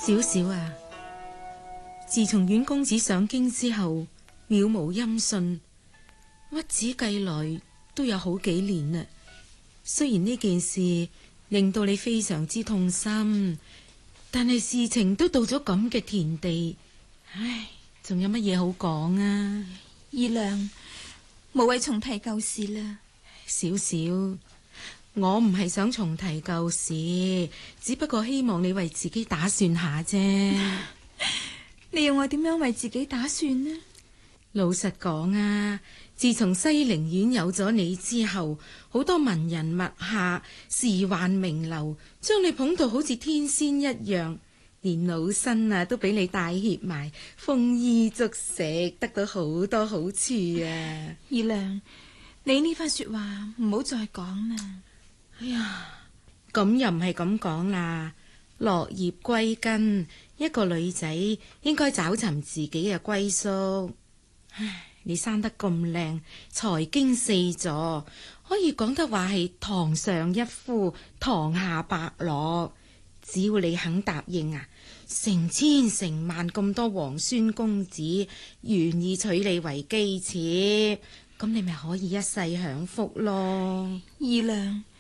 少少啊，自從阮公子上京之後，渺無音訊，屈指計來都有好幾年啦。雖然呢件事令到你非常之痛心，但係事情都到咗咁嘅田地，唉，仲有乜嘢好講啊？ 二娘，無謂重提舊事啦。 少少，我唔係想重提舊事，只不過希望你為自己打算下啫。 你要我點樣為自己打算呢？ 老實講啊，自從西陵縣有咗你之後，好多文人墨客、仕宦名流將你捧到好似天仙一樣，連老身啊都俾你帶挈埋，豐衣足食，得到好多好處啊！ 二娘，你呢番說話唔好再講啦。 哎呀，咁又唔係咁講啦。落葉歸根，一個女仔應該找尋自己嘅歸宿。唉，你生得咁靚，才經四座，可以講得話係堂上一夫，堂下伯樂。只要你肯答應啊，成千成萬咁多皇孫公子願意娶你為姬妾，咁你咪可以一世享福咯。 二娘，